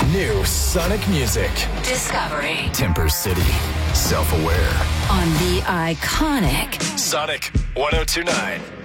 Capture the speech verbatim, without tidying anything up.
New Sonic music. Discovery. Timber City. Self-aware. On the iconic Sonic one oh two point nine.